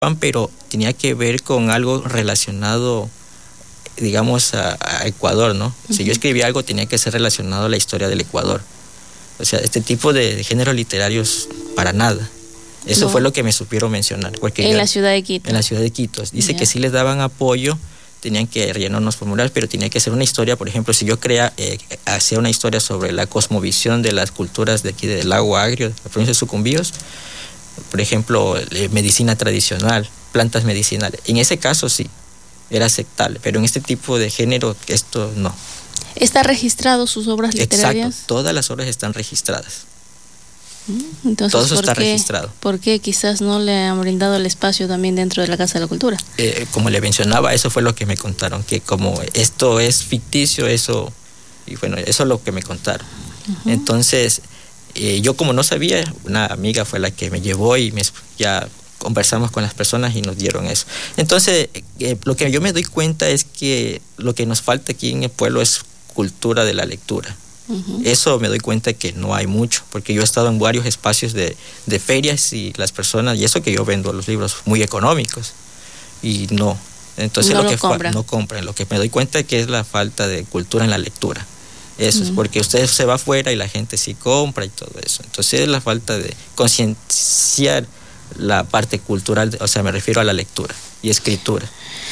pero tenía que ver con algo relacionado, digamos, a Ecuador, ¿no? Uh-huh. Si yo escribía algo, tenía que ser relacionado a la historia del Ecuador. O sea, este tipo de géneros literarios, para nada. Eso fue lo que me supieron mencionar. En la ciudad de Quito. En la ciudad de Quito. Dice que sí les daban apoyo, tenían que rellenar unos formularios, pero tenía que ser una historia. Por ejemplo, si yo hacía una historia sobre la cosmovisión de las culturas de aquí del Lago Agrio, de la provincia de Sucumbíos, por ejemplo, medicina tradicional, plantas medicinales. En ese caso sí, era aceptable, pero en este tipo de género, esto no. ¿Está registrado sus obras literarias? Exacto, todas las obras están registradas. Entonces, todo eso está registrado. ¿Por qué quizás no le han brindado el espacio también dentro de la Casa de la Cultura? Como le mencionaba, eso fue lo que me contaron, que como esto es ficticio, eso es lo que me contaron. Uh-huh. Entonces, yo como no sabía, una amiga fue la que me llevó y ya conversamos con las personas y nos dieron eso. Entonces, lo que yo me doy cuenta es que lo que nos falta aquí en el pueblo es cultura de la lectura. Uh-huh. Eso me doy cuenta que no hay mucho, porque yo he estado en varios espacios de ferias y las personas, y eso que yo vendo los libros muy económicos, y no. Entonces no compran. Lo que me doy cuenta es que es la falta de cultura en la lectura. Eso uh-huh. es porque usted se va afuera y la gente sí compra y todo eso. Entonces es la falta de concienciar la parte cultural, o sea, me refiero a la lectura y escritura.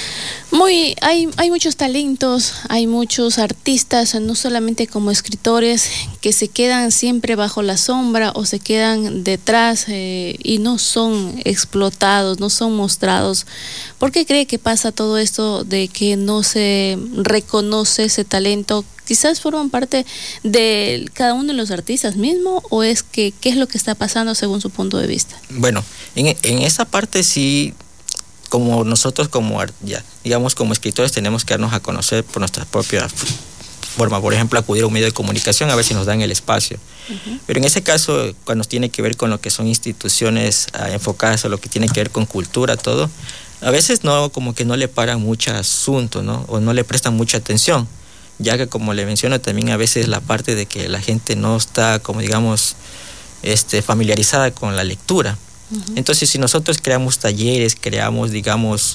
Hay muchos talentos, hay muchos artistas, no solamente como escritores, que se quedan siempre bajo la sombra o se quedan detrás y no son explotados, no son mostrados. ¿Por qué cree que pasa todo esto de que no se reconoce ese talento? ¿Quizás forman parte de cada uno de los artistas mismo o es que qué es lo que está pasando según su punto de vista? Bueno, en esa parte sí, como nosotros como escritores tenemos que darnos a conocer por nuestra propia forma, por ejemplo, acudir a un medio de comunicación a ver si nos dan el espacio. Uh-huh. Pero en ese caso, cuando tiene que ver con lo que son instituciones enfocadas a lo que tiene que ver con cultura, todo, a veces como que no le paran mucho asunto, ¿no? O no le prestan mucha atención, ya que como le menciono también a veces la parte de que la gente no está como digamos familiarizada con la lectura. Uh-huh. Entonces, si nosotros creamos talleres, creamos, digamos,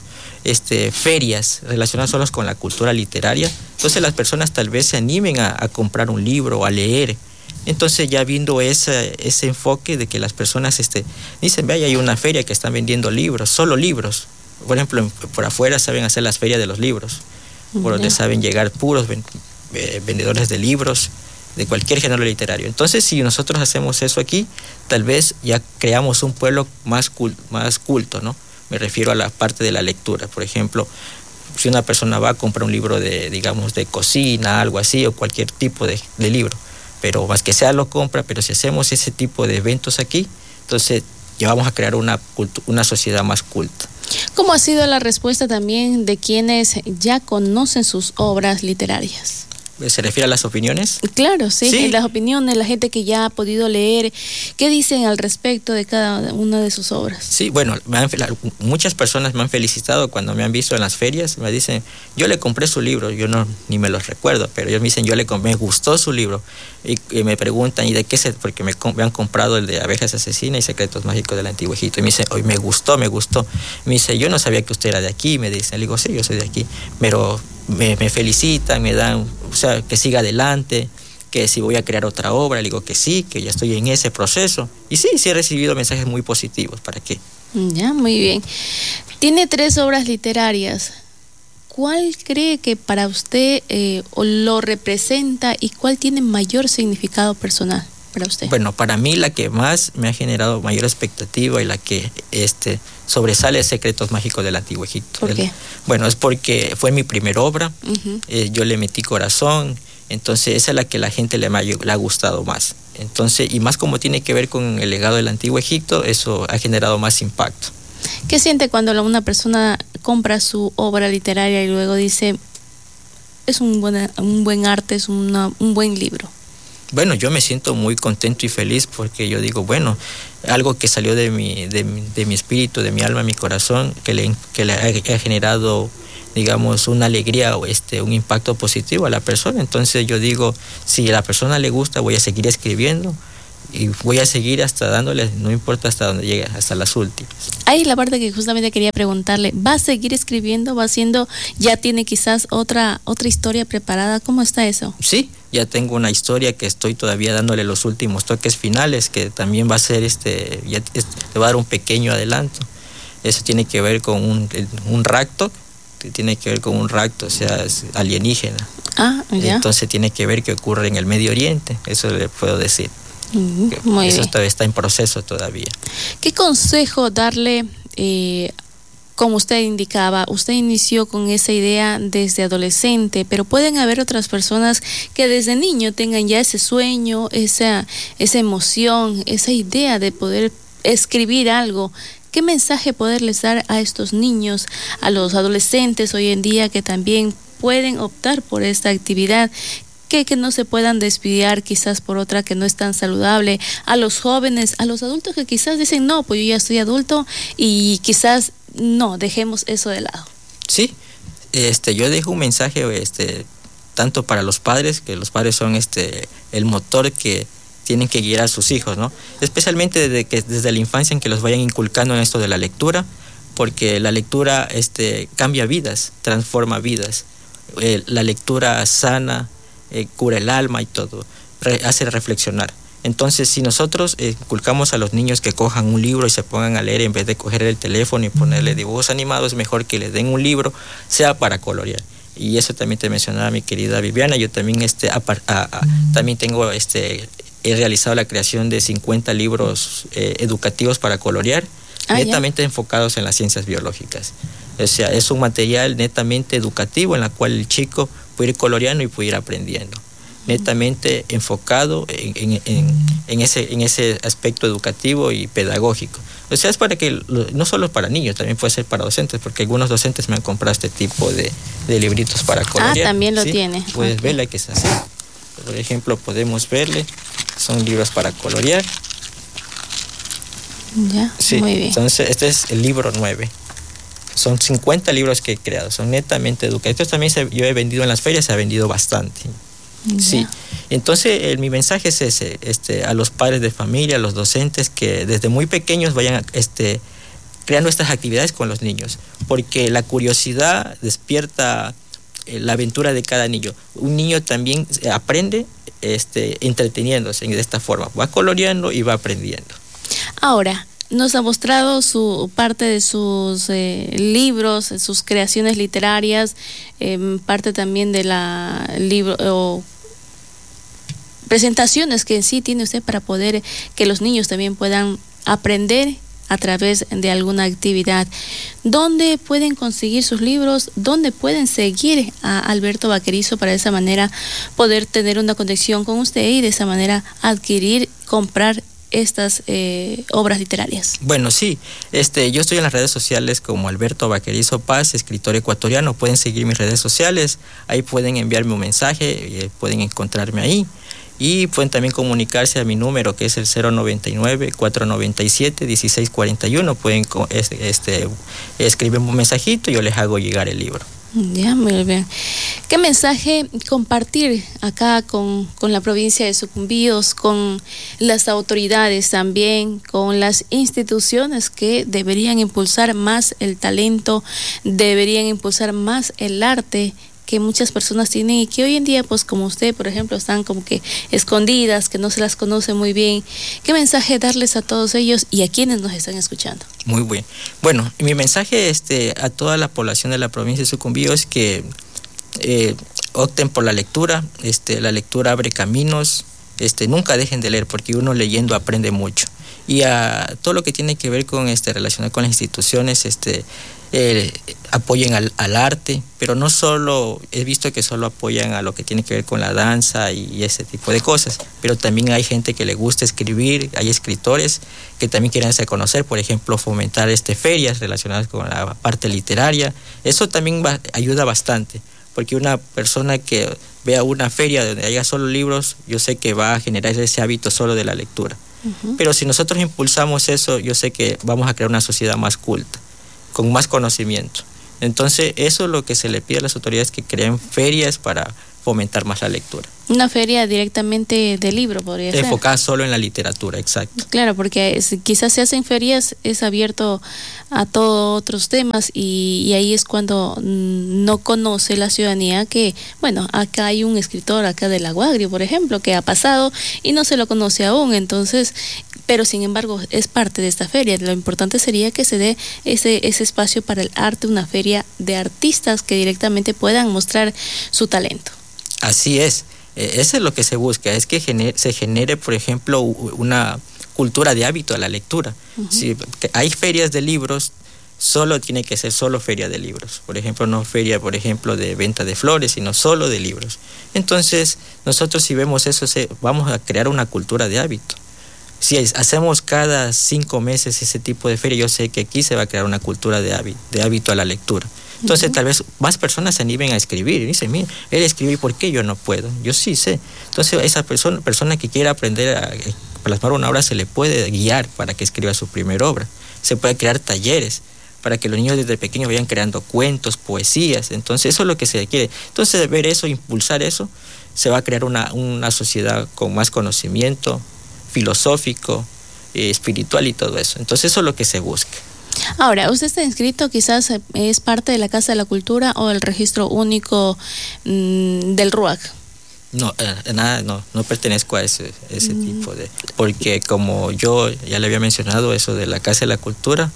ferias relacionadas solo con la cultura literaria, entonces las personas tal vez se animen a comprar un libro o a leer. Entonces, ya viendo ese enfoque de que las personas dicen, vaya, hay una feria que están vendiendo libros, solo libros. Por ejemplo, por afuera saben hacer las ferias de los libros, por donde saben llegar puros vendedores de libros, de cualquier género literario. Entonces, si nosotros hacemos eso aquí, tal vez ya creamos un pueblo más culto, ¿no? Me refiero a la parte de la lectura. Por ejemplo, si una persona va a comprar un libro de cocina, algo así, o cualquier tipo de libro, pero más que sea lo compra, pero si hacemos ese tipo de eventos aquí, entonces ya vamos a crear una sociedad más culta. ¿Cómo ha sido la respuesta también de quienes ya conocen sus obras literarias? ¿Se refiere a las opiniones? Claro, sí, las opiniones, la gente que ya ha podido leer, ¿qué dicen al respecto de cada una de sus obras? Sí, bueno, muchas personas me han felicitado cuando me han visto en las ferias, me dicen, yo le compré su libro, yo ni me los recuerdo, pero ellos me dicen, me gustó su libro, y me preguntan, ¿y de qué porque me han comprado el de Abejas Asesinas y Secretos Mágicos del Antiguo Egipto, y me dicen, me gustó, me dice, yo no sabía que usted era de aquí, me dicen, le digo, sí, yo soy de aquí, pero me felicitan, me dan, o sea, que siga adelante, que si voy a crear otra obra, le digo que sí, que ya estoy en ese proceso. Y sí he recibido mensajes muy positivos, ¿para qué? Ya, muy bien. Tiene 3 obras literarias. ¿Cuál cree que para usted lo representa y cuál tiene mayor significado personal para usted? Bueno, para mí la que más me ha generado mayor expectativa y la que sobresale es Secretos Mágicos del Antiguo Egipto. ¿Por qué? Bueno, es porque fue mi primera obra, uh-huh. Yo le metí corazón, entonces esa es la que la gente le ha gustado más. Entonces, y más como tiene que ver con el legado del Antiguo Egipto, eso ha generado más impacto. ¿Qué siente cuando una persona compra su obra literaria y luego dice, es un buen arte, es un buen libro? Bueno, yo me siento muy contento y feliz porque yo digo, bueno, algo que salió de mi espíritu, de mi alma, mi corazón, que le ha generado, digamos, una alegría o un impacto positivo a la persona. Entonces yo digo, si a la persona le gusta, voy a seguir escribiendo y voy a seguir hasta dándoles, no importa hasta donde llegue, hasta las últimas. Ahí la parte que justamente quería preguntarle, ¿va a seguir escribiendo? ¿Va haciendo, ya tiene quizás otra historia preparada? ¿Cómo está eso? Sí, ya tengo una historia que estoy todavía dándole los últimos toques finales, que también va a ser le va a dar un pequeño adelanto. Eso tiene que ver con un racto, o sea, es alienígena. Ah, ya. Entonces tiene que ver qué ocurre en el Medio Oriente, eso le puedo decir. Muy eso bien. todavía está en proceso todavía. ¿Qué consejo darle, como usted indicaba, usted inició con esa idea desde adolescente, pero pueden haber otras personas que desde niño tengan ya ese sueño, esa emoción, esa idea de poder escribir algo? ¿Qué mensaje poderles dar a estos niños, a los adolescentes hoy en día que también pueden optar por esta actividad? Que no se puedan desviar quizás por otra que no es tan saludable, a los jóvenes, a los adultos que quizás dicen, no, pues yo ya soy adulto y quizás no, dejemos eso de lado. Sí, yo dejo un mensaje tanto para los padres, que los padres son el motor que tienen que guiar a sus hijos, ¿no? Especialmente desde la infancia en que los vayan inculcando en esto de la lectura, porque la lectura cambia vidas, transforma vidas. La lectura sana, cura el alma y todo, hace reflexionar. Entonces, si nosotros inculcamos a los niños que cojan un libro y se pongan a leer en vez de coger el teléfono y ponerle dibujos animados, es mejor que les den un libro, sea para colorear. Y eso también te mencionaba mi querida Viviana. Yo también también tengo he realizado la creación de 50 libros educativos para colorear, netamente enfocados en las ciencias biológicas. O sea, es un material netamente educativo en la cual el chico puede ir coloreando y puede ir aprendiendo. Netamente enfocado en ese aspecto educativo y pedagógico. O sea, es para que, no solo para niños, también puede ser para docentes, porque algunos docentes me han comprado este tipo de libritos para colorear. También lo ¿sí? tiene. Puedes verle que es así. Por ejemplo, podemos verle, son libros para colorear. Ya, sí, muy bien. Entonces, este es el libro 9. Son 50 libros que he creado, son netamente educativos. Estos también yo he vendido en las ferias, se ha vendido bastante. Ya. Sí. Entonces, mi mensaje es ese, a los padres de familia, a los docentes, que desde muy pequeños vayan creando estas actividades con los niños, porque la curiosidad despierta la aventura de cada niño. Un niño también aprende entreteniéndose de esta forma, va coloreando y va aprendiendo. Ahora, nos ha mostrado su parte de sus libros, sus creaciones literarias, parte también de la presentaciones que en sí tiene usted para poder que los niños también puedan aprender a través de alguna actividad. ¿Dónde pueden conseguir sus libros? ¿Dónde pueden seguir a Alberto Vaquerizo para de esa manera poder tener una conexión con usted y de esa manera adquirir, comprar estas obras literarias? Bueno, sí, yo estoy en las redes sociales como Alberto Vaquerizo Paz, escritor ecuatoriano. Pueden seguir mis redes sociales, ahí pueden enviarme un mensaje, pueden encontrarme ahí. Y pueden también comunicarse a mi número, que es el 099-497-1641. Pueden escribirme un mensajito y yo les hago llegar el libro. Ya, muy bien. ¿Qué mensaje compartir acá con la provincia de Sucumbíos, con las autoridades también, con las instituciones que deberían impulsar más el talento, deberían impulsar más el arte que muchas personas tienen y que hoy en día, pues como usted, por ejemplo, están como que escondidas, que no se las conoce muy bien? ¿Qué mensaje darles a todos ellos y a quienes nos están escuchando? Muy bien. Bueno, mi mensaje a toda la población de la provincia de Sucumbíos es que opten por la lectura. La lectura abre caminos. Nunca dejen de leer, porque uno leyendo aprende mucho. Y a todo lo que tiene que ver con relacionado con las instituciones, apoyen al arte, pero no solo, he visto que solo apoyan a lo que tiene que ver con la danza y ese tipo de cosas, pero también hay gente que le gusta escribir, hay escritores que también quieren hacerse conocer, por ejemplo, fomentar ferias relacionadas con la parte literaria. Eso también ayuda bastante, porque una persona que vea una feria donde haya solo libros, yo sé que va a generar ese hábito solo de la lectura. Uh-huh. Pero si nosotros impulsamos eso, yo sé que vamos a crear una sociedad más culta, con más conocimiento. Entonces, eso es lo que se le pide a las autoridades, que creen ferias para fomentar más la lectura. Una feria directamente de libro podría ser. Enfocada solo en la literatura, exacto. Claro, porque quizás se hacen ferias, es abierto a todos otros temas y ahí es cuando no conoce la ciudadanía que, bueno, acá hay un escritor acá de La Guagrio, por ejemplo, que ha pasado y no se lo conoce aún, entonces, pero sin embargo es parte de esta feria. Lo importante sería que se dé ese espacio para el arte, una feria de artistas que directamente puedan mostrar su talento. Así es. Eso es lo que se busca, es que se genere, por ejemplo, una cultura de hábito a la lectura. Uh-huh. Si hay ferias de libros, solo tiene que ser solo feria de libros. Por ejemplo, no feria, por ejemplo, de venta de flores, sino solo de libros. Entonces, nosotros si vemos eso, vamos a crear una cultura de hábito. Si hacemos cada 5 meses ese tipo de feria, yo sé que aquí se va a crear una cultura de hábito a la lectura. Entonces, tal vez más personas se animen a escribir y dicen, mira, él escribe, ¿por qué yo no puedo? Yo sí sé. Entonces, esa persona que quiera aprender a plasmar una obra, se le puede guiar para que escriba su primera obra. Se puede crear talleres para que los niños desde pequeños vayan creando cuentos, poesías. Entonces, eso es lo que se quiere. Entonces, ver eso, impulsar eso, se va a crear una sociedad con más conocimiento filosófico, espiritual y todo eso. Entonces, eso es lo que se busca. Ahora, usted está inscrito, quizás es parte de la Casa de la Cultura o el registro único del RUAC. No, nada, no pertenezco a ese tipo de... Porque como yo ya le había mencionado eso de la Casa de la Cultura,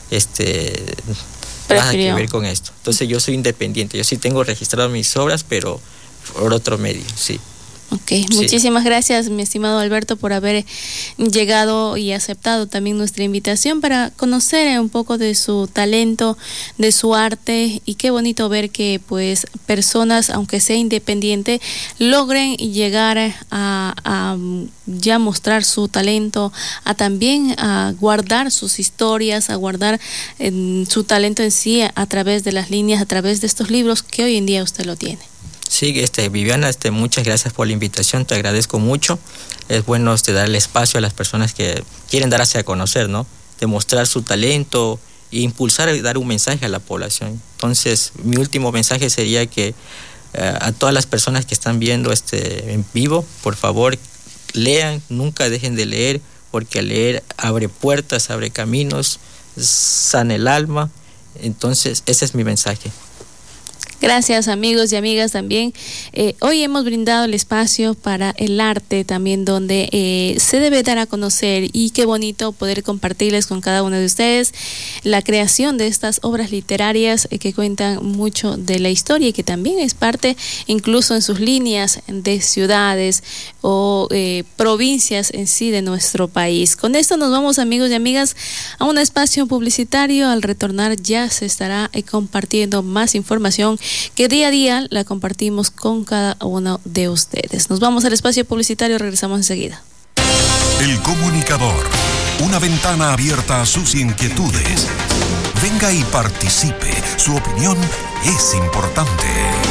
nada que ver con esto. Entonces yo soy independiente, yo sí tengo registrado mis obras, pero por otro medio, sí. Ok, muchísimas gracias, mi estimado Alberto, por haber llegado y aceptado también nuestra invitación para conocer un poco de su talento, de su arte, y qué bonito ver que pues personas, aunque sea independiente, logren llegar a ya mostrar su talento, a también a guardar sus historias, a guardar su talento en sí a través de las líneas, a través de estos libros que hoy en día usted lo tiene. Sí, Viviana, muchas gracias por la invitación, te agradezco mucho. Es bueno darle espacio a las personas que quieren darse a conocer, ¿no? Demostrar su talento e impulsar y dar un mensaje a la población. Entonces, mi último mensaje sería que a todas las personas que están viendo en vivo, por favor, lean, nunca dejen de leer, porque leer abre puertas, abre caminos, sana el alma. Entonces, ese es mi mensaje. Gracias, amigos y amigas también. Hoy hemos brindado el espacio para el arte también, donde se debe dar a conocer, y qué bonito poder compartirles con cada uno de ustedes la creación de estas obras literarias que cuentan mucho de la historia y que también es parte incluso en sus líneas de ciudades o provincias en sí de nuestro país. Con esto nos vamos, amigos y amigas, a un espacio publicitario. Al retornar ya se estará compartiendo más información que día a día la compartimos con cada uno de ustedes. Nos vamos al espacio publicitario, regresamos enseguida. El Comunicador, una ventana abierta a sus inquietudes. Venga y participe, su opinión es importante.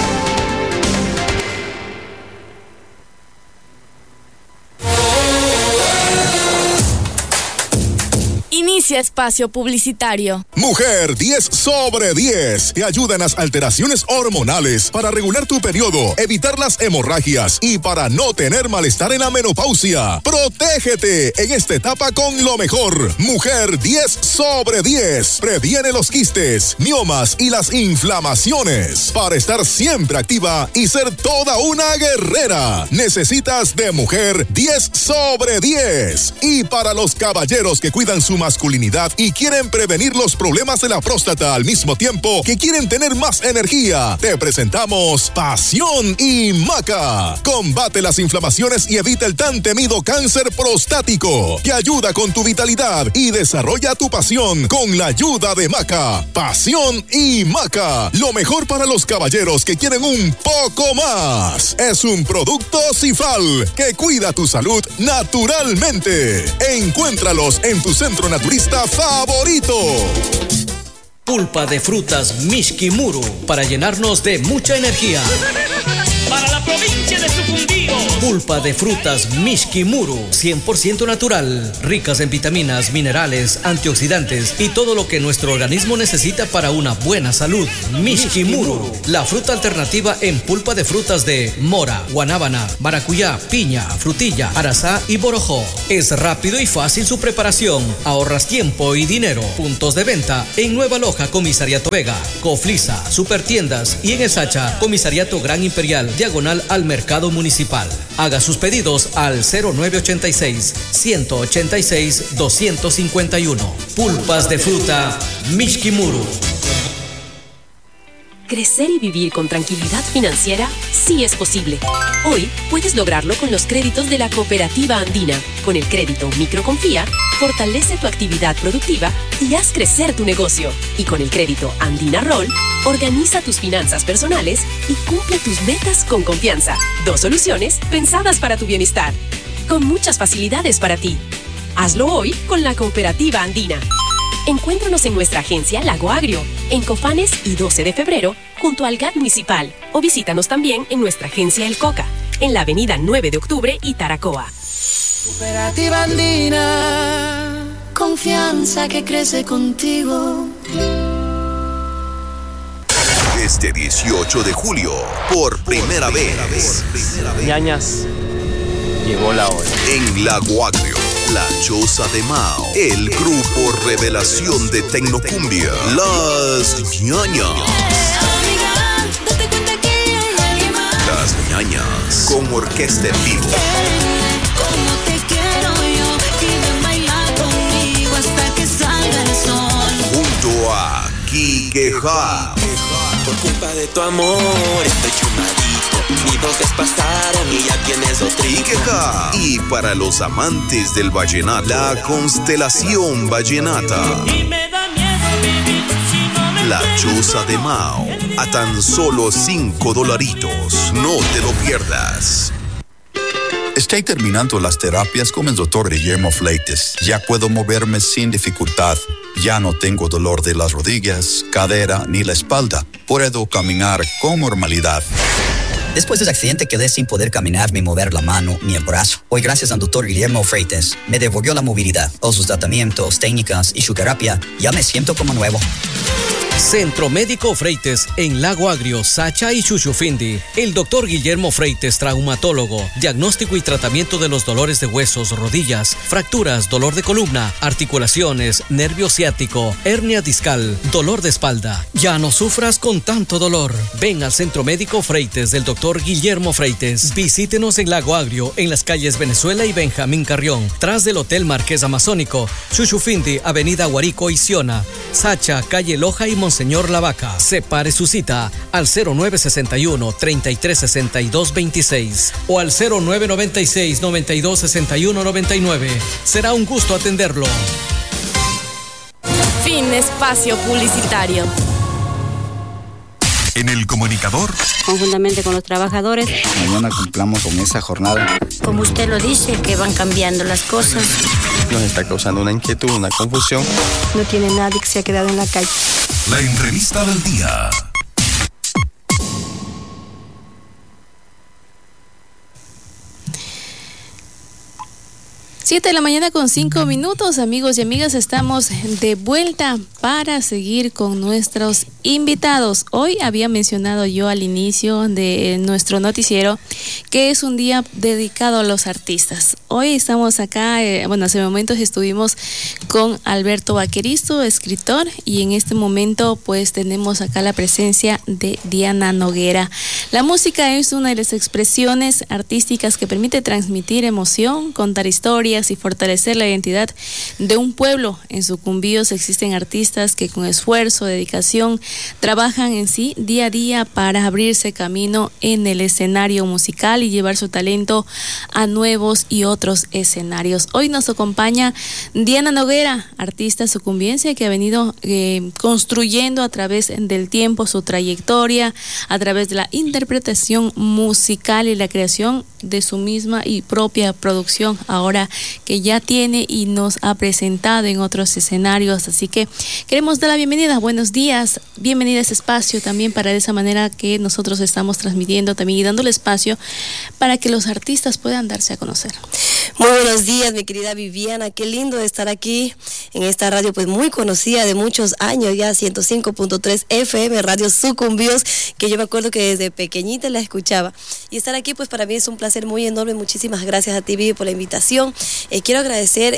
Inicia espacio publicitario. Mujer 10 sobre 10 te ayuda en las alteraciones hormonales para regular tu periodo, evitar las hemorragias y para no tener malestar en la menopausia. Protégete en esta etapa con lo mejor. Mujer 10 sobre 10 previene los quistes, miomas y las inflamaciones para estar siempre activa y ser toda una guerrera. Necesitas de Mujer 10 sobre 10. Y para los caballeros que cuidan su masculinidad y quieren prevenir los problemas de la próstata al mismo tiempo que quieren tener más energía, te presentamos Pasión y Maca. Combate las inflamaciones y evita el tan temido cáncer prostático. Te ayuda con tu vitalidad y desarrolla tu pasión con la ayuda de Maca. Pasión y Maca, lo mejor para los caballeros que quieren un poco más. Es un producto Cifal que cuida tu salud naturalmente. Encuéntralos en tu centro naturista favorito. Pulpa de frutas Mishkimuru para llenarnos de mucha energía. para la provincia de Sucumbíos. Pulpa de frutas Mishkimuru, 100% natural, ricas en vitaminas, minerales, antioxidantes y todo lo que nuestro organismo necesita para una buena salud. Mishkimuru, la fruta alternativa en pulpa de frutas de mora, guanábana, maracuyá, piña, frutilla, arazá y borojó. Es rápido y fácil su preparación. Ahorras tiempo y dinero. Puntos de venta en Nueva Loja, Comisariato Vega, Coflisa, Supertiendas y en Esacha, Comisariato Gran Imperial, diagonal al Mercado Municipal. Haga sus pedidos al 0986-186-251. Pulpas de fruta Mishkimuru. Crecer y vivir con tranquilidad financiera sí es posible. Hoy puedes lograrlo con los créditos de la Cooperativa Andina. Con el crédito Microconfía, fortalece tu actividad productiva y haz crecer tu negocio. Y con el crédito Andina Roll, organiza tus finanzas personales y cumple tus metas con confianza. 2 soluciones pensadas para tu bienestar, con muchas facilidades para ti. Hazlo hoy con la Cooperativa Andina. Encuéntranos en nuestra agencia Lago Agrio, en Cofanes y 12 de febrero, junto al GAT Municipal. O visítanos también en nuestra agencia El Coca, en la avenida 9 de octubre y Taracoa. Cooperativa Andina, confianza que crece contigo. Este 18 de julio, por primera vez. Ñañas, llegó la hora. En Lago Agrio, La Choza de Mao, el grupo revelación de Tecnocumbia, Las Ñañas. Las Ñañas, con orquesta en vivo. Como te quiero yo, y ven bailar conmigo hasta que salga el sol. Junto a Quique Ja. Por culpa de tu amor estoy chumadito. Ni bocas pasaron y ya tienes otro. Quique Ja. Y para los amantes del vallenato, la constelación vallenata. Y me da miedo vivir si no me La Choza de Mao, a tan solo $5. No te lo pierdas. Estoy terminando las terapias con el Dr. Guillermo Fleites. Ya puedo moverme sin dificultad. Ya no tengo dolor de las rodillas, cadera ni la espalda. Puedo caminar con normalidad. Después del accidente quedé sin poder caminar ni mover la mano ni el brazo. Hoy, gracias al Dr. Guillermo Freites, me devolvió la movilidad. Todos sus tratamientos, técnicas y su terapia, ya me siento como nuevo. Centro Médico Freites en Lago Agrio, Sacha y Chuchufindi. El doctor Guillermo Freites, traumatólogo, diagnóstico y tratamiento de los dolores de huesos, rodillas, fracturas, dolor de columna, articulaciones, nervio ciático, hernia discal, dolor de espalda. Ya no sufras con tanto dolor. Ven al Centro Médico Freites del doctor Guillermo Freites. Visítenos en Lago Agrio, en las calles Venezuela y Benjamín Carrión, tras del Hotel Marqués Amazónico, Chuchufindi, Avenida Guarico y Siona, Sacha, calle Loja y Monseñor Lavaca. Separe su cita al 0961-3362-26 o al 0996-9261-99. Será un gusto atenderlo. Fin espacio publicitario. En El Comunicador, conjuntamente con los trabajadores, mañana cumplamos con esa jornada. Como usted lo dice, que van cambiando las cosas. Nos está causando una inquietud, una confusión. No tiene nadie que se ha quedado en la calle. la entrevista del día. 7 de la mañana con 5 minutos, amigos y amigas, estamos de vuelta para seguir con nuestros invitados. Hoy había mencionado yo al inicio de nuestro noticiero que es un día dedicado a los artistas. Hoy estamos acá, hace momentos estuvimos con Alberto Vaquerizo, escritor, y en este momento pues tenemos acá la presencia de Diana Noguera. La música es una de las expresiones artísticas que permite transmitir emoción, contar historias y fortalecer la identidad de un pueblo. En Sucumbíos existen artistas que con esfuerzo, dedicación, trabajan en sí día a día para abrirse camino en el escenario musical y llevar su talento a nuevos y otros escenarios. Hoy nos acompaña Diana Noguera, artista sucumbiense que ha venido construyendo a través del tiempo su trayectoria, a través de la interpretación musical y la creación de su misma y propia producción, ahora que ya tiene y nos ha presentado en otros escenarios. Así que queremos dar la bienvenida. Buenos días, bienvenida a este espacio también, para de esa manera que nosotros estamos transmitiendo también y dándole espacio para que los artistas puedan darse a conocer. Muy buenos días, mi querida Viviana, qué lindo estar aquí en esta radio pues muy conocida de muchos años ya, 105.3 FM, Radio Sucumbíos, que yo me acuerdo que desde pequeñita la escuchaba, y estar aquí pues para mí es un placer muy enorme. Muchísimas gracias a ti, Vivi, por la invitación. Quiero agradecer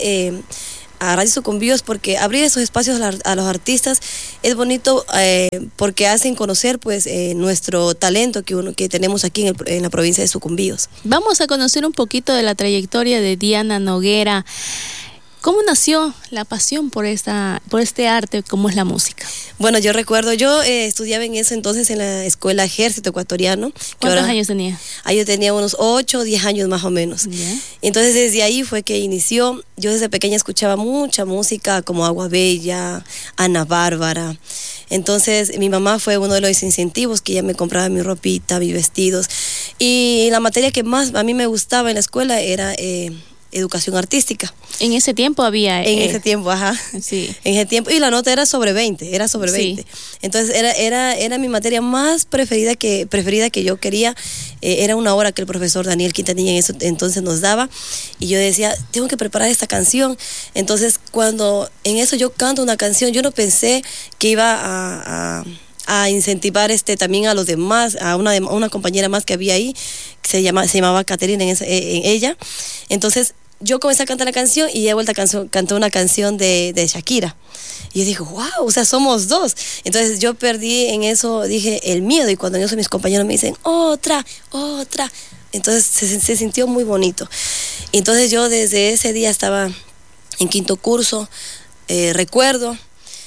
a Radio Sucumbíos porque abrir esos espacios a los artistas es bonito, porque hacen conocer pues nuestro talento que tenemos aquí en la provincia de Sucumbíos. Vamos a conocer un poquito de la trayectoria de Diana Noguera. ¿Cómo nació la pasión por este arte, como es la música? Bueno, yo recuerdo, yo estudiaba en ese entonces en la Escuela Ejército Ecuatoriano. ¿Cuántos años tenía? Yo tenía unos 8 o 10 años más o menos. Yeah. Entonces desde ahí fue que inició. Yo desde pequeña escuchaba mucha música como Agua Bella, Ana Bárbara. Entonces mi mamá fue uno de los incentivos, que ella me compraba mi ropita, mis vestidos. Y la materia que más a mí me gustaba en la escuela era educación artística. En ese tiempo había... En ese tiempo, ajá. Sí. En ese tiempo, y la nota era sobre 20, Sí. Entonces era mi materia más preferida que yo quería. Era una hora que el profesor Daniel Quintanilla en eso entonces nos daba, y yo decía, tengo que preparar esta canción. Entonces cuando en eso yo canto una canción, yo no pensé que iba a incentivar también a los demás, a una compañera más que había ahí, que se llamaba Caterina, ella. Entonces yo comencé a cantar la canción, y ella vuelta cantó una canción de Shakira. Y yo dije, wow, o sea, somos dos. Entonces yo perdí en eso, dije, el miedo, y cuando en eso mis compañeros me dicen, otra. Entonces se sintió muy bonito. Entonces yo desde ese día estaba en 5º curso, recuerdo.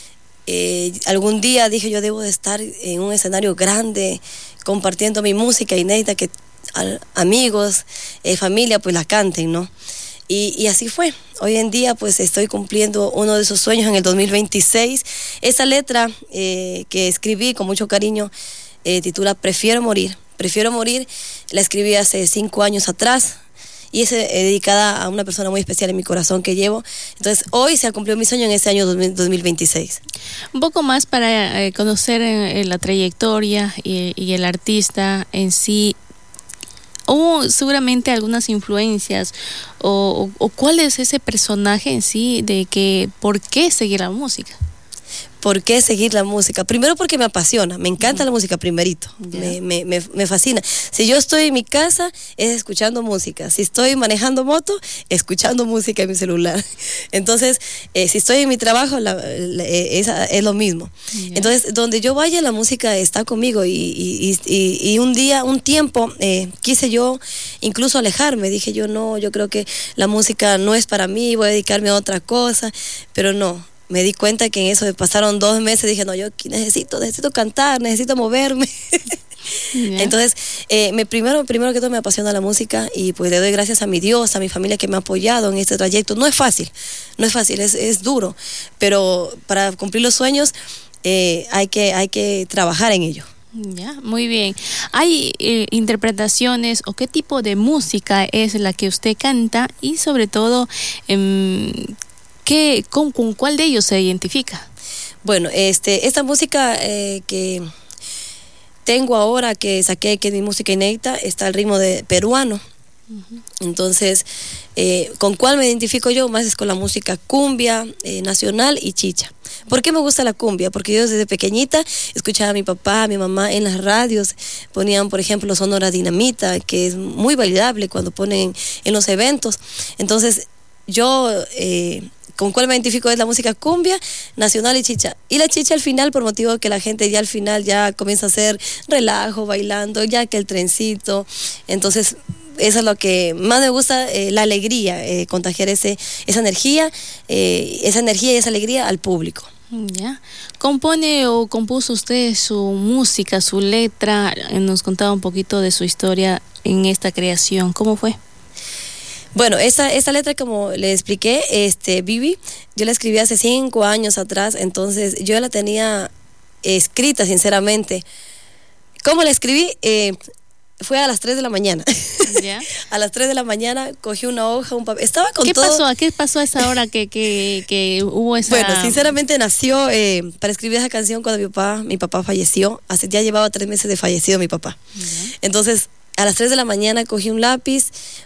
Algún día dije, yo debo de estar en un escenario grande compartiendo mi música inédita, que amigos, familia pues la canten, ¿no? Y así fue. Hoy en día pues estoy cumpliendo uno de esos sueños en el 2026. Esa letra que escribí con mucho cariño titula Prefiero morir. Prefiero morir, la escribí hace 5 años atrás, y es dedicada a una persona muy especial en mi corazón que llevo. Entonces hoy se ha cumplido mi sueño en este año 2026. Un poco más para conocer la trayectoria y el artista en sí. Hubo seguramente algunas influencias o cuál es ese personaje en sí, de que por qué seguir la música. ¿Por qué seguir la música? Primero porque me apasiona, me encanta la música primerito, me fascina. Si yo estoy en mi casa, es escuchando música. Si estoy manejando moto, escuchando música en mi celular. Entonces, si estoy en mi trabajo, es lo mismo. Entonces, donde yo vaya, la música está conmigo, y un tiempo, quise yo incluso alejarme. Dije yo creo que la música no es para mí, voy a dedicarme a otra cosa, pero no. Me di cuenta que en eso pasaron 2 meses, dije, no, yo necesito cantar, necesito moverme. Yeah. Entonces, primero que todo me apasiona la música, y pues le doy gracias a mi Dios, a mi familia que me ha apoyado en este trayecto. No es fácil, es duro, pero para cumplir los sueños hay que trabajar en ello. Ya, muy bien. ¿Hay interpretaciones o qué tipo de música es la que usted canta, y sobre todo ¿con cuál de ellos se identifica? Bueno, esta música que tengo ahora, que saqué, que es mi música inédita, está al ritmo de peruano. Entonces, ¿con cuál me identifico yo? Más es con la música cumbia, nacional y chicha. ¿Por qué me gusta la cumbia? Porque yo desde pequeñita escuchaba a mi papá, a mi mamá en las radios, ponían por ejemplo Sonora Dinamita, que es muy bailable cuando ponen en los eventos. Entonces yo con cuál me identifico es la música cumbia, nacional y chicha. Y la chicha al final, por motivo que la gente ya al final ya comienza a hacer relajo, bailando, ya que el trencito. Entonces eso es lo que más me gusta, la alegría, contagiar esa energía y esa alegría al público. Ya. ¿Compone o compuso usted su música, su letra? Nos contaba un poquito de su historia en esta creación. ¿Cómo fue? Bueno, esta letra, como le expliqué, Vivi, yo la escribí hace 5 años atrás, entonces yo la tenía escrita, sinceramente. ¿Cómo la escribí? fue a las 3 de la mañana. ¿Ya? A las 3 de la mañana cogí una hoja, un papel. Estaba con todo. ¿Qué pasó a esa hora que hubo esa...? Bueno, sinceramente nació para escribir esa canción cuando mi papá falleció. Ya llevaba 3 meses de fallecido mi papá. Entonces, a las 3 de la mañana cogí un lápiz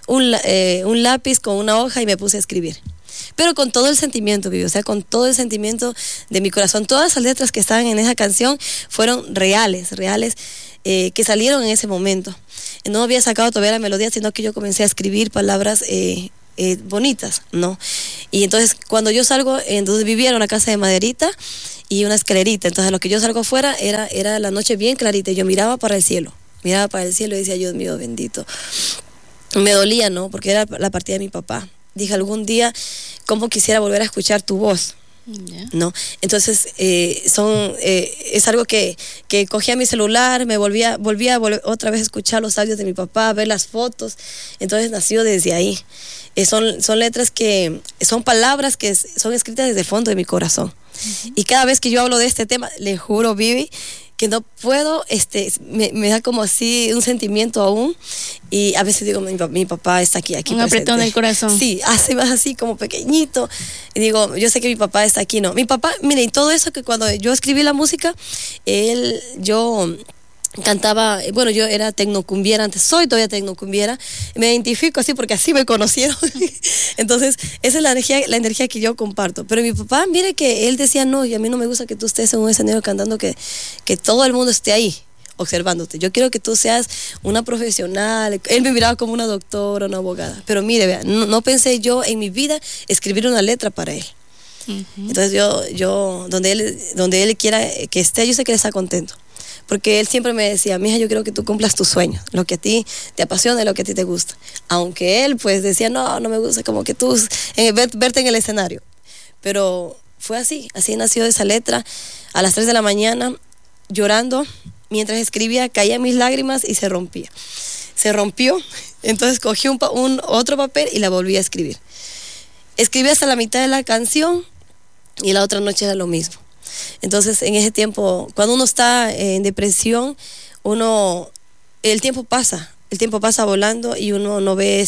con una hoja y me puse a escribir. Pero con todo el sentimiento, Vivi, o sea, con todo el sentimiento de mi corazón. Todas las letras que estaban en esa canción fueron reales, que salieron en ese momento. No había sacado todavía la melodía, sino que yo comencé a escribir palabras bonitas, ¿no? Y entonces, cuando yo salgo, entonces vivía en una casa de maderita y una escalerita. Entonces, a lo que yo salgo afuera era la noche bien clarita. Y yo miraba para el cielo y decía, Dios mío, bendito. Me dolía, ¿no? Porque era la partida de mi papá. Dije, algún día, ¿cómo quisiera volver a escuchar tu voz? ¿No? Entonces, es algo que cogía mi celular, me volvía otra vez a escuchar los audios de mi papá, ver las fotos. Entonces, nació desde ahí. Son letras son palabras que son escritas desde el fondo de mi corazón. Y cada vez que yo hablo de este tema, le juro, Vivi, que no puedo, me da como así un sentimiento aún, y a veces digo, mi papá está aquí un presente. apretón del corazón. Sí, hace más así como pequeñito, y digo, yo sé que mi papá está aquí, ¿no? Mi papá, miren, todo eso que cuando yo escribí la música, yo cantaba, bueno, yo era tecnocumbiera antes, soy todavía tecnocumbiera, me identifico así porque así me conocieron. Entonces, esa es la energía que yo comparto. Pero mi papá, mire que él decía, no, y a mí no me gusta que tú estés en un escenario cantando, que todo el mundo esté ahí observándote. Yo quiero que tú seas una profesional. Él me miraba como una doctora, una abogada. Pero mire, vea, no pensé yo en mi vida escribir una letra para él. Entonces yo donde él quiera que esté, yo sé que él está contento. Porque él siempre me decía, mija, yo quiero que tú cumplas tus sueños, lo que a ti te apasiona y lo que a ti te gusta. Aunque él pues decía, no me gusta como que tú verte en el escenario. Pero fue así nació esa letra. A las 3 de la mañana, llorando, mientras escribía, caían mis lágrimas y se rompía. Se rompió, entonces cogí otro papel y la volví a escribir. Escribí hasta la mitad de la canción y la otra noche era lo mismo. Entonces, en ese tiempo, cuando uno está en depresión, el tiempo pasa volando y uno no ve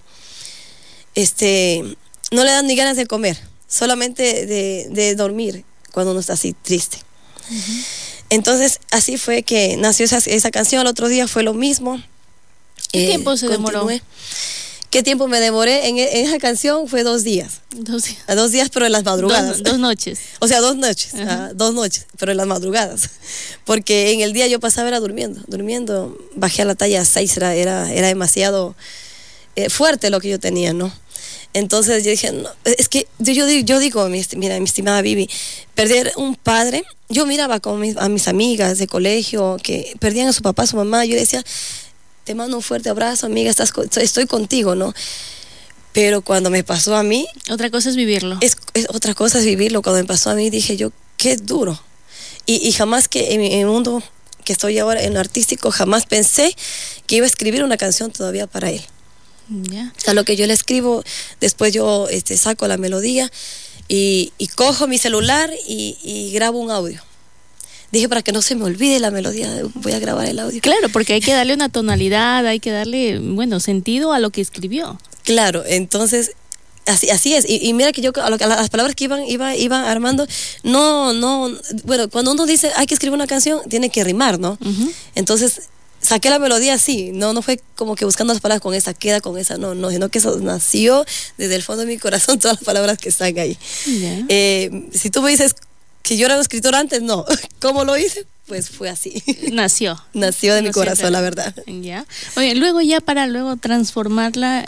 no le dan ni ganas de comer, solamente de dormir cuando uno está así triste. Entonces, así fue que nació esa canción. Al otro día fue lo mismo. ¿Qué tiempo se demoró? ¿Qué tiempo me demoré en esa canción? Fue 2 días. 2 días. 2 días, pero en las madrugadas. 2 noches. O sea, 2 noches. 2 noches, pero en las madrugadas. Porque en el día yo pasaba durmiendo. Bajé a la talla 6, era demasiado fuerte lo que yo tenía, ¿no? Entonces yo dije, no, es que yo digo, mira, mi estimada Vivi, perder un padre, yo miraba a mis amigas de colegio que perdían a su papá, a su mamá, yo decía, te mando un fuerte abrazo, amiga, estoy contigo, ¿no? Pero cuando me pasó a mí... Otra cosa es vivirlo. Otra cosa es vivirlo. Cuando me pasó a mí dije yo, qué duro. Y jamás que en el mundo que estoy ahora, en lo artístico, jamás pensé que iba a escribir una canción todavía para él. A lo que yo le escribo, después yo saco la melodía y cojo mi celular y grabo un audio. Dije, para que no se me olvide la melodía, voy a grabar el audio. Claro, porque hay que darle una tonalidad, hay que darle, sentido a lo que escribió. Claro, entonces, así es. Y mira que yo, a las palabras que iba armando, cuando uno dice, hay que escribir una canción, tiene que rimar, ¿no? Entonces, saqué la melodía así, no fue como que buscando las palabras con esa, queda con esa, no, sino que eso nació desde el fondo de mi corazón, todas las palabras que están ahí. Si tú me dices que yo era un escritor antes, no. ¿Cómo lo hice? Pues fue así. Nació de mi corazón, la verdad. Ya. Oye, luego para transformarla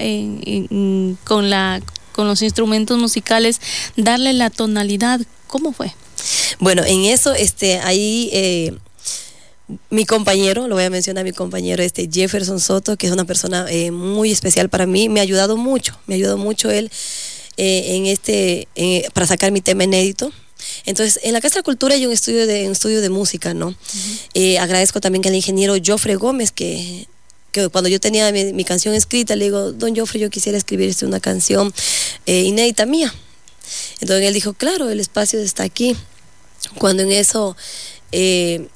con los instrumentos musicales, darle la tonalidad, ¿cómo fue? Bueno, en eso, ahí mi compañero, lo voy a mencionar, mi compañero Jefferson Soto, que es una persona muy especial para mí, me ha ayudado mucho él para sacar mi tema inédito. Entonces, en la Casa de la Cultura hay un estudio de música, ¿no? Agradezco también al ingeniero Joffre Gómez, que cuando yo tenía mi canción escrita, le digo, don Joffre, yo quisiera escribir una canción inédita mía. Entonces él dijo, claro, el espacio está aquí. Cuando en eso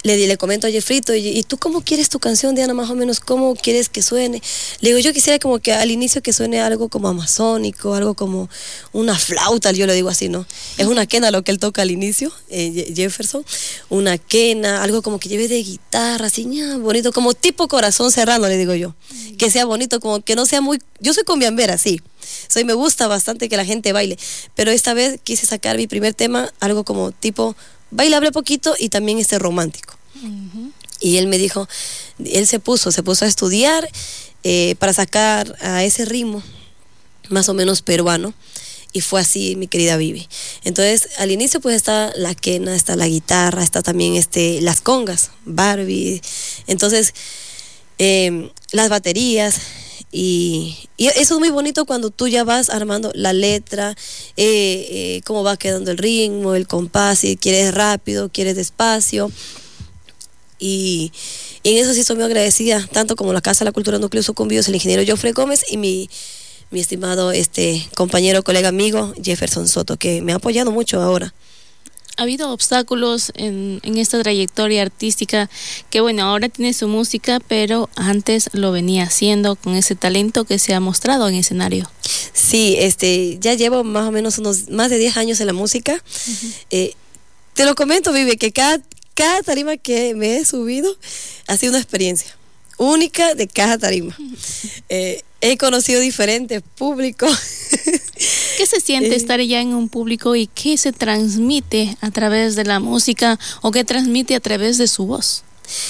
le comento a Jeffrito, ¿y tú cómo quieres tu canción, Diana? Más o menos, ¿cómo quieres que suene? Le digo, yo quisiera como que al inicio que suene algo como amazónico, algo como una flauta, yo le digo así, ¿no? Es una quena lo que él toca al inicio, Jefferson, una quena, algo como que lleve de guitarra, así, bonito, como tipo Corazón Serrano, le digo yo. Que sea bonito, como que no sea muy... Yo soy cumbiambera, sí. Me gusta bastante que la gente baile, pero esta vez quise sacar mi primer tema, algo como tipo... bailable poquito y también romántico. Y él me dijo, él se puso a estudiar para sacar a ese ritmo más o menos peruano, y fue así, mi querida Vivi. Entonces al inicio pues está la quena, está la guitarra, está también las congas, Barbie, entonces las baterías. Y eso es muy bonito cuando tú ya vas armando la letra, cómo va quedando el ritmo, el compás, si quieres rápido, quieres despacio. Y en eso sí soy muy agradecida, tanto como la Casa de la Cultura Núcleo Sucumbíos, el ingeniero Joffrey Gómez y mi estimado compañero, colega, amigo Jefferson Soto, que me ha apoyado mucho ahora. Ha habido obstáculos en esta trayectoria artística que, bueno, ahora tiene su música, pero antes lo venía haciendo con ese talento que se ha mostrado en escenario. Sí, ya llevo más o menos más de 10 años en la música. Te lo comento, Vivi, que cada tarima que me he subido ha sido una experiencia única de cada tarima. He conocido diferentes públicos. ¿Qué se siente estar ya en un público y qué se transmite a través de la música o qué transmite a través de su voz?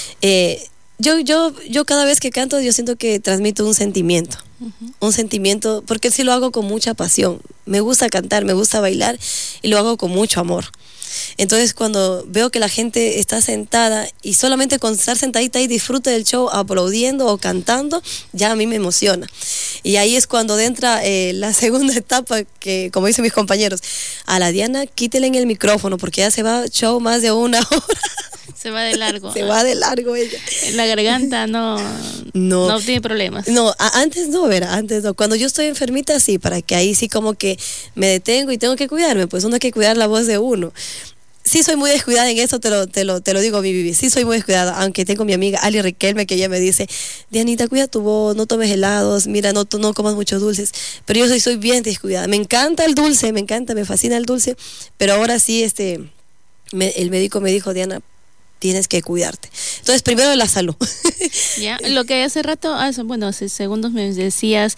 Yo cada vez que canto yo siento que transmito un sentimiento. Un sentimiento, porque sí lo hago con mucha pasión. Me gusta cantar, me gusta bailar y lo hago con mucho amor. Entonces cuando veo que la gente está sentada y solamente con estar sentadita ahí disfruta del show aplaudiendo o cantando, ya a mí me emociona. Y ahí es cuando entra la segunda etapa, que como dicen mis compañeros, a la Diana quítele en el micrófono porque ya se va show más de 1 hora. Se va de largo. Se va de largo ella. La garganta no tiene problemas. No, antes no. Cuando yo estoy enfermita, sí, para que ahí sí como que me detengo y tengo que cuidarme, pues uno hay que cuidar la voz de uno. Sí soy muy descuidada en eso, te lo digo, mi Vivi, sí soy muy descuidada, aunque tengo mi amiga Ali Riquelme, que ella me dice, Dianita, cuida tu voz, no tomes helados, mira, no comas muchos dulces, pero yo soy bien descuidada, me encanta el dulce, me fascina el dulce, pero ahora sí, el médico me dijo, Diana, tienes que cuidarte. Entonces, primero la salud. Ya, lo que hace segundos me decías,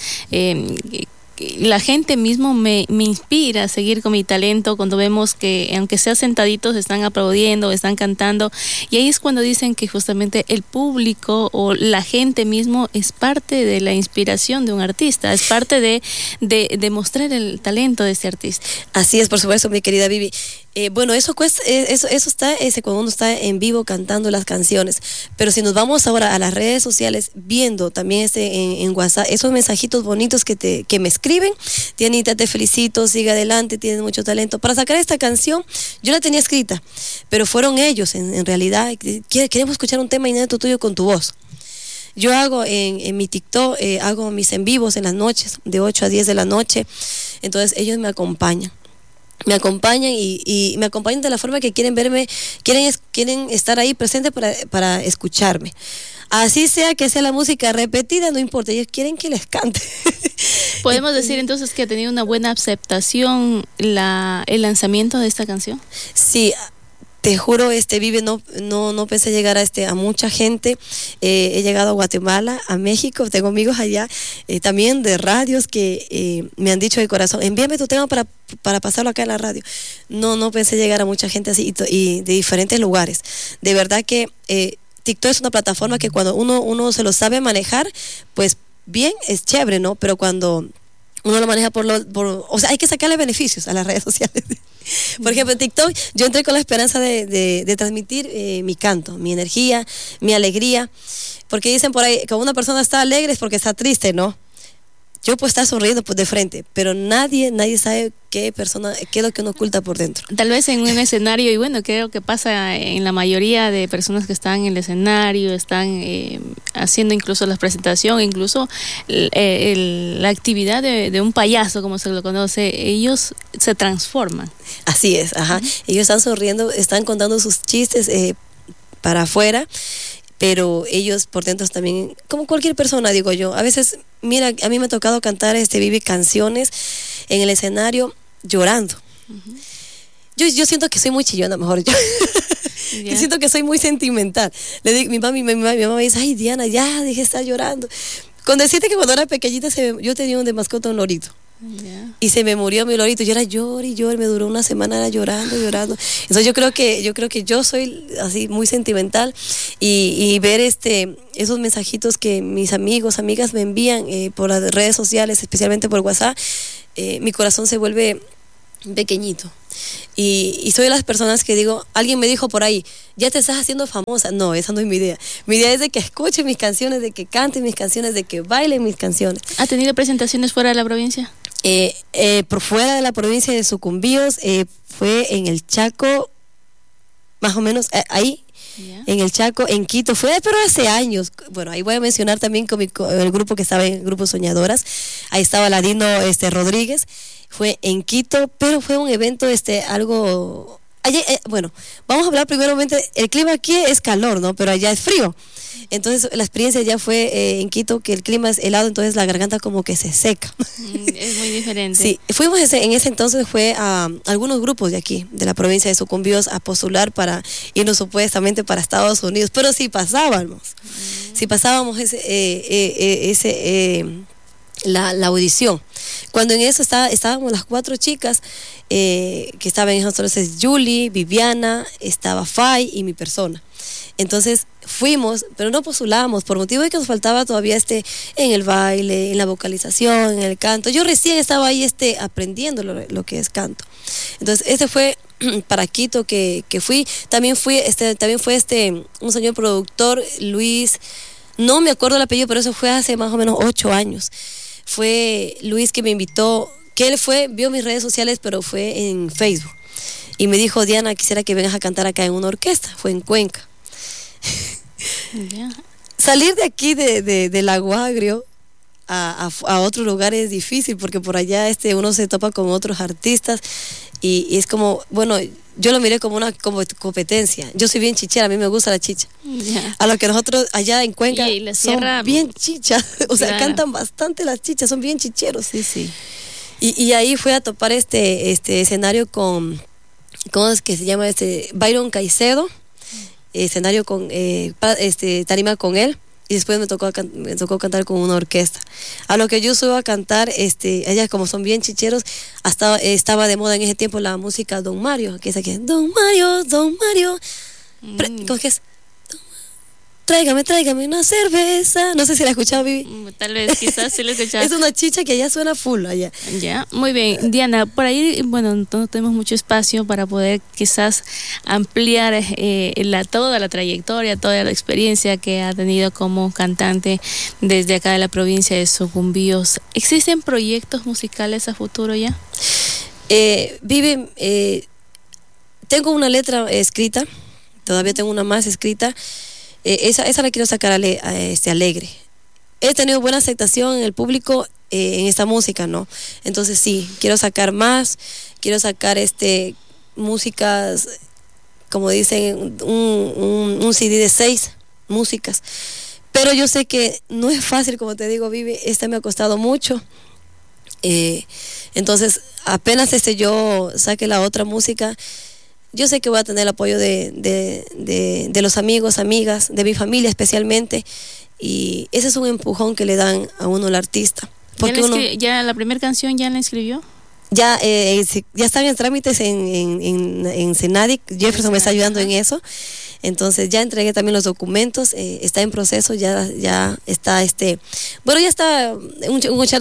la gente mismo me inspira a seguir con mi talento cuando vemos que aunque sea sentaditos están aplaudiendo, están cantando, y ahí es cuando dicen que justamente el público o la gente mismo es parte de la inspiración de un artista, es parte de mostrar el talento de ese artista. Así es, por supuesto, mi querida Vivi. Bueno, eso está cuando uno está en vivo cantando las canciones, pero si nos vamos ahora a las redes sociales, viendo también en WhatsApp, esos mensajitos bonitos que me escriben, Dianita, te felicito, sigue adelante, tienes mucho talento. Para sacar esta canción, yo la tenía escrita, pero fueron ellos, en realidad, queremos escuchar un tema inédito tuyo con tu voz. Yo hago en mi TikTok, hago mis en vivos en las noches, de 8 a 10 de la noche, entonces ellos me acompañan y me acompañan de la forma que quieren verme, quieren estar ahí presente para escucharme. Así sea que sea la música repetida, no importa, ellos quieren que les cante. ¿Podemos decir entonces que ha tenido una buena aceptación el lanzamiento de esta canción? Sí, te juro, Vive, no pensé llegar a mucha gente. He llegado a Guatemala, a México, tengo amigos allá, también de radios que me han dicho de corazón, envíame tu tema para pasarlo acá en la radio. No pensé llegar a mucha gente así y de diferentes lugares. De verdad que TikTok es una plataforma que cuando uno se lo sabe manejar, pues bien, es chévere, ¿no? Pero cuando uno lo maneja o sea, hay que sacarle beneficios a las redes sociales. Por ejemplo, en TikTok yo entré con la esperanza de transmitir mi canto, mi energía, mi alegría, porque dicen por ahí que una persona está alegre es porque está triste, ¿no? Yo puedo estar sonriendo pues de frente, pero nadie sabe qué es lo que uno oculta por dentro. Tal vez en un escenario, y bueno, creo que pasa en la mayoría de personas que están en el escenario, están haciendo incluso la presentación, incluso la actividad de un payaso, como se lo conoce, ellos se transforman. Así es, ajá. Ellos están sonriendo, están contando sus chistes, para afuera, pero ellos por dentro también, como cualquier persona, digo yo. A veces, mira, a mí me ha tocado cantar Vivi, canciones en el escenario llorando. Yo siento que soy muy chillona, mejor yo. Yo siento que soy muy sentimental. Le digo, mi mamá me dice, ay, Diana, ya, dije, está llorando. Con decirte que cuando era pequeñita, yo tenía de mascota un lorito. Y se me murió mi lorito. Yo era llor y llor, me duró una semana, era llorando. Entonces yo creo que yo soy así muy sentimental, y ver esos mensajitos que mis amigos, amigas me envían por las redes sociales, especialmente por WhatsApp, mi corazón se vuelve pequeñito. Y soy de las personas que digo, alguien me dijo por ahí, ya te estás haciendo famosa. No, esa no es mi idea. Mi idea es de que escuchen mis canciones, de que canten mis canciones, de que bailen mis canciones. ¿Ha tenido presentaciones fuera de la provincia? Por fuera de la provincia de Sucumbíos, fue en el Chaco, más o menos ahí. En el Chaco, en Quito, fue pero hace años. Bueno, ahí voy a mencionar también con el grupo que estaba en el grupo Soñadoras. Ahí estaba Ladino Rodríguez. Fue en Quito, pero fue un evento algo. Allá, bueno, vamos a hablar primeramente. El clima aquí es calor, ¿no? Pero allá es frío. Entonces la experiencia ya fue en Quito, que el clima es helado, entonces la garganta como que se seca. Es muy diferente. Sí, fuimos en ese entonces, fue a algunos grupos de aquí, de la provincia de Sucumbíos, a postular para irnos supuestamente para Estados Unidos, pero sí pasábamos la audición. Cuando en eso estábamos las 4 chicas que estaban en entonces, Julie, Viviana, estaba Fay y mi persona. Entonces fuimos, pero no postulábamos por motivo de que nos faltaba todavía en el baile, en la vocalización, en el canto. Yo recién estaba ahí aprendiendo lo que es canto. Entonces ese fue para Quito que fui. También fue un señor productor, Luis, no me acuerdo el apellido, pero eso fue hace más o menos 8 años. Fue Luis que me invitó, que él vio mis redes sociales, pero fue en Facebook. Y me dijo, Diana, quisiera que vengas a cantar acá en una orquesta. Fue en Cuenca. Salir de aquí de Lago Agrio a otro lugar es difícil, porque por allá uno se topa con otros artistas y es como, bueno, yo lo miré como una competencia. Yo soy bien chichera, a mí me gusta la chicha. A lo que nosotros allá en Cuenca son bien chichas, o sea, cantan bastante las chichas, son bien chicheros. Sí. Y ahí fue a topar este escenario con, ¿cómo es que se llama? Byron Caicedo, escenario con tarima con él, y después me tocó cantar con una orquesta. A lo que yo subo a cantar, ellas como son bien chicheros, hasta estaba de moda en ese tiempo la música Don Mario, que es aquí, Don Mario, ¿cómo que es? Tráigame una cerveza. No sé si la he escuchado, Vivi. Tal vez, quizás sí la he escuchado. Es una chicha que allá suena full allá. Ya, muy bien. Diana, por ahí, bueno, no tenemos mucho espacio para poder quizás ampliar toda la trayectoria, toda la experiencia que ha tenido como cantante desde acá de la provincia de Sucumbíos. ¿Existen proyectos musicales a futuro ya? Vivi, tengo una letra escrita, todavía tengo una más escrita. Esa la quiero sacar alegre. He tenido buena aceptación en el público en esta música, ¿no? Entonces sí, quiero sacar más, quiero sacar músicas, como dicen, un CD de 6 músicas. Pero yo sé que no es fácil, como te digo, Vivi, me ha costado mucho. Entonces, apenas yo saque la otra música, yo sé que voy a tener el apoyo de los amigos, amigas, de mi familia especialmente, y ese es un empujón que le dan a uno el artista. Porque ¿Ya la primera canción ya la escribió? Ya están en trámites en Senadic. Jefferson me está ayudando en eso. Entonces ya entregué también los documentos, está en proceso, ya está bueno, ya está un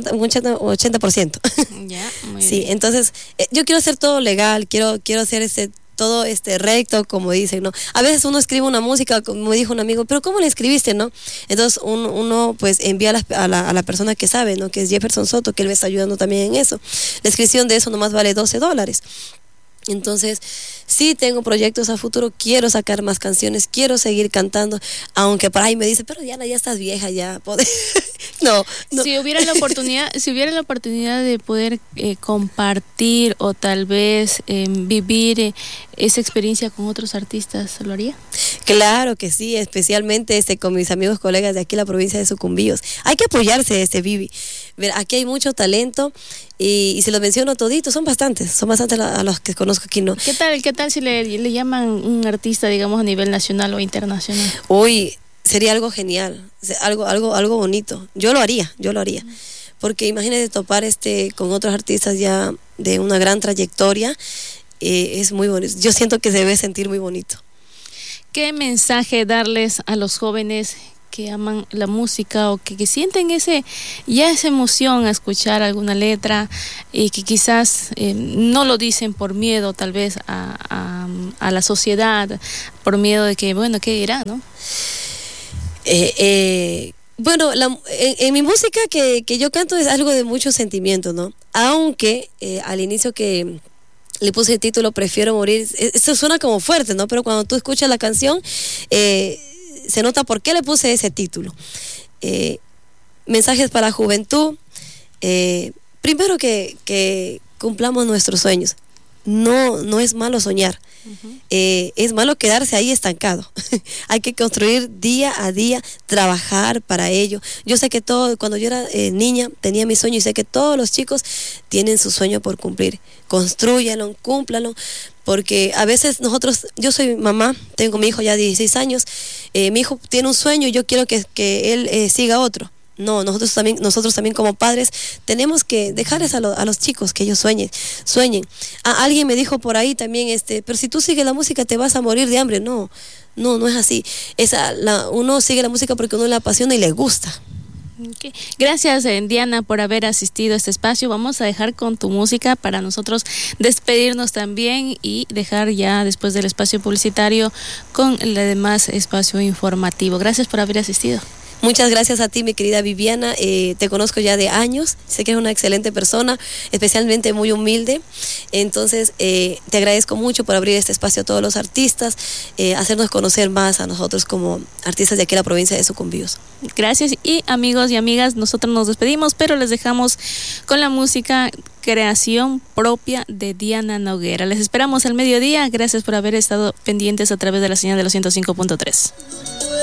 80%. Ya, muy sí, bien. Entonces yo quiero hacer todo legal, quiero hacer todo recto, como dicen, ¿no? A veces uno escribe una música, como me dijo un amigo, pero ¿cómo la escribiste, no? Entonces uno pues envía a la persona que sabe, ¿no? Que es Jefferson Soto, que él me está ayudando también en eso. La inscripción de eso nomás vale $12. Entonces, Sí tengo proyectos a futuro, quiero sacar más canciones, quiero seguir cantando, aunque por ahí me dice, pero Diana, ya estás vieja, ya podés. No. Si hubiera la oportunidad de poder compartir o tal vez vivir esa experiencia con otros artistas, ¿lo haría? Claro que sí, especialmente con mis amigos colegas de aquí, la provincia de Sucumbíos. Hay que apoyarse, Vivi. Aquí hay mucho talento y se los menciono toditos, son bastantes a los que conozco aquí, ¿no? ¿Qué tal si le llaman un artista, digamos, a nivel nacional o internacional? Uy, sería algo genial, algo bonito. Yo lo haría. Porque imagínate topar con otros artistas ya de una gran trayectoria, es muy bonito. Yo siento que se debe sentir muy bonito. ¿Qué mensaje darles a los jóvenes que aman la música o que sienten esa emoción a escuchar alguna letra y que quizás no lo dicen por miedo tal vez a la sociedad, por miedo de que, bueno, ¿qué dirán, no? Bueno, en mi música que yo canto es algo de mucho sentimiento, ¿no? Aunque al inicio que le puse el título Prefiero morir, eso suena como fuerte, ¿no? Pero cuando tú escuchas la canción, se nota por qué le puse ese título. Mensajes para la juventud. Primero que cumplamos nuestros sueños. No es malo soñar. Es malo quedarse ahí estancado. Hay que construir día a día, trabajar para ello. Yo sé que cuando yo era niña tenía mi sueño y sé que todos los chicos tienen su sueño por cumplir. Constrúyanlo, cúmplanlo, porque a veces yo soy mamá, tengo mi hijo ya 16 años, mi hijo tiene un sueño y yo quiero que él siga otro. No, nosotros también como padres tenemos que dejarles a los chicos que ellos sueñen. Alguien me dijo por ahí también, pero si tú sigues la música te vas a morir de hambre. No es así. Uno sigue la música porque uno le apasiona y le gusta. Okay. Gracias, Diana, por haber asistido a este espacio. Vamos a dejar con tu música para nosotros despedirnos también y dejar ya después del espacio publicitario con el demás espacio informativo. Gracias por haber asistido. Muchas gracias a ti, mi querida Viviana. Te conozco ya de años. Sé que eres una excelente persona, especialmente muy humilde. Entonces, te agradezco mucho por abrir este espacio a todos los artistas, hacernos conocer más a nosotros como artistas de aquí en la provincia de Sucumbíos. Gracias. Y amigos y amigas, nosotros nos despedimos, pero les dejamos con la música creación propia de Diana Noguera. Les esperamos al mediodía. Gracias por haber estado pendientes a través de la señal de los 105.3.